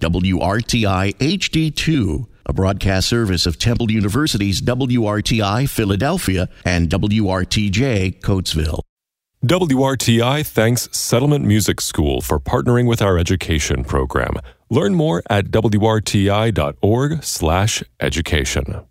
WRTI HD2, a broadcast service of Temple University's WRTI Philadelphia and WRTJ Coatesville. WRTI thanks Settlement Music School for partnering with our education program. Learn more at wrti.org/education.